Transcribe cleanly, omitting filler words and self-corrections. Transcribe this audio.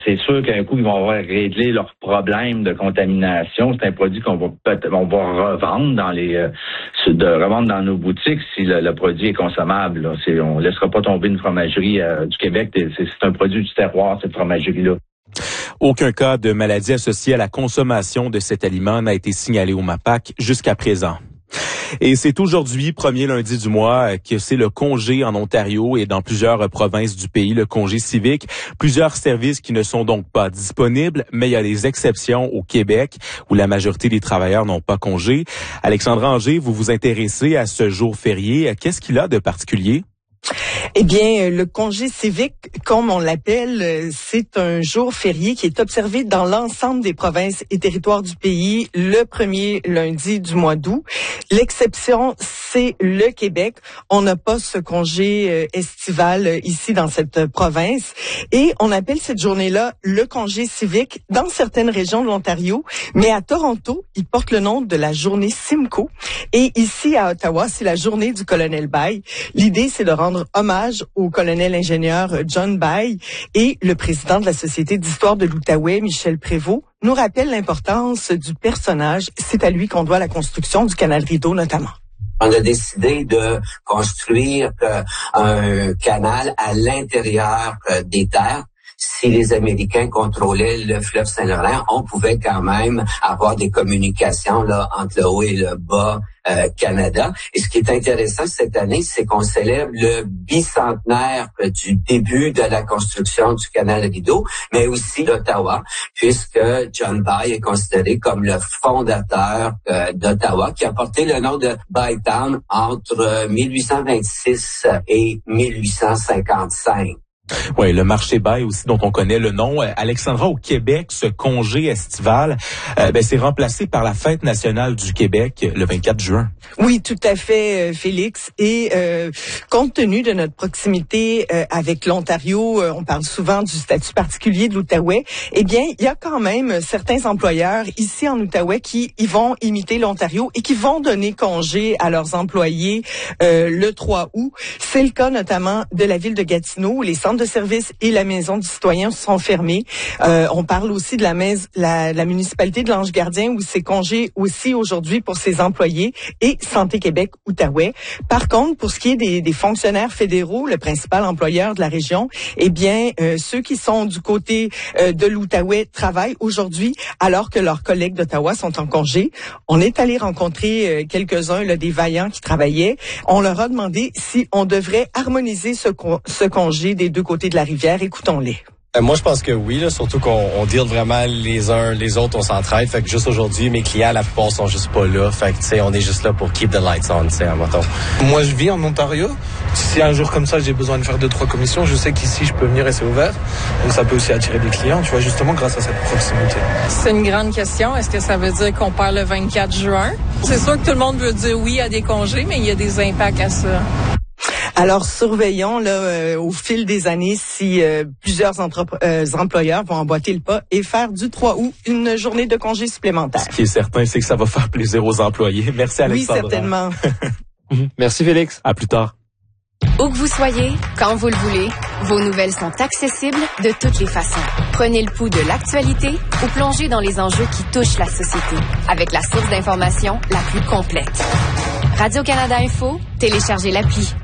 C'est sûr qu'un coup, ils vont avoir réglé leurs problèmes de contamination. C'est un produit qu'on va revendre revendre dans nos boutiques si le produit est consommable. Là. On laissera pas tomber une fromagerie du Québec. C'est un produit du terroir, cette fromagerie-là. Aucun cas de maladie associée à la consommation de cet aliment n'a été signalé au MAPAQ jusqu'à présent. Et c'est aujourd'hui, premier lundi du mois, que c'est le congé en Ontario et dans plusieurs provinces du pays, le congé civique. Plusieurs services qui ne sont donc pas disponibles, mais il y a des exceptions au Québec où la majorité des travailleurs n'ont pas congé. Alexandra Anger, vous vous intéressez à ce jour férié. Qu'est-ce qu'il a de particulier? Eh bien, le congé civique, comme on l'appelle, c'est un jour férié qui est observé dans l'ensemble des provinces et territoires du pays le premier lundi du mois d'août. L'exception, c'est le Québec. On n'a pas ce congé estival ici dans cette province. Et on appelle cette journée-là le congé civique dans certaines régions de l'Ontario. Mais à Toronto, il porte le nom de la journée Simcoe. Et ici, à Ottawa, c'est la journée du colonel Baille. L'idée, c'est de rendre hommage au colonel-ingénieur John Baille, et le président de la Société d'histoire de l'Outaouais, Michel Prévost, nous rappelle l'importance du personnage. C'est à lui qu'on doit la construction du canal Rideau notamment. On a décidé de construire un canal à l'intérieur des terres. Si les Américains contrôlaient le fleuve Saint-Laurent, on pouvait quand même avoir des communications là entre le haut et le bas Canada. Et ce qui est intéressant cette année, c'est qu'on célèbre le bicentenaire du début de la construction du canal Rideau, mais aussi d'Ottawa, puisque John Baille est considéré comme le fondateur d'Ottawa, qui a porté le nom de Bytown entre 1826 et 1855. Oui, le marché Baille aussi dont on connaît le nom. Alexandra, au Québec, ce congé estival, c'est remplacé par la Fête nationale du Québec le 24 juin. Oui, tout à fait, Félix. Et compte tenu de notre proximité avec l'Ontario, on parle souvent du statut particulier de l'Outaouais. Eh bien, il y a quand même certains employeurs ici en Outaouais qui vont imiter l'Ontario et qui vont donner congé à leurs employés le 3 août. C'est le cas notamment de la ville de Gatineau, où les centres de services et la maison du citoyen sont fermés. On parle aussi de la municipalité de l'Ange-Gardien, où c'est congé aussi aujourd'hui pour ses employés, et Santé Québec Outaouais. Par contre, pour ce qui est des fonctionnaires fédéraux, le principal employeur de la région, eh bien, ceux qui sont du côté de l'Outaouais travaillent aujourd'hui, alors que leurs collègues d'Ottawa sont en congé. On est allé rencontrer quelques-uns là, des vaillants qui travaillaient. On leur a demandé si on devrait harmoniser ce congé des deux côtés de la rivière. Écoutons-les. Moi, je pense que oui, là, surtout qu'on deal vraiment les uns les autres, on s'entraide. Fait que juste aujourd'hui, mes clients, la plupart sont juste pas là. Fait que, tu sais, on est juste là pour keep the lights on, tu sais, mettons. Moi, je vis en Ontario. Si un jour comme ça, j'ai besoin de faire 2-3 commissions, je sais qu'ici, je peux venir et c'est ouvert. Donc, ça peut aussi attirer des clients, tu vois, justement, grâce à cette proximité. C'est une grande question. Est-ce que ça veut dire qu'on perd le 24 juin? C'est sûr que tout le monde veut dire oui à des congés, mais il y a des impacts à ça. Alors, surveillons là au fil des années si plusieurs employeurs vont emboîter le pas et faire du 3 août une journée de congé supplémentaire. Ce qui est certain, c'est que ça va faire plaisir aux employés. Merci, Alexandra. Oui, certainement. Merci, Félix. À plus tard. Où que vous soyez, quand vous le voulez, vos nouvelles sont accessibles de toutes les façons. Prenez le pouls de l'actualité ou plongez dans les enjeux qui touchent la société avec la source d'information la plus complète. Radio-Canada Info, téléchargez l'appli.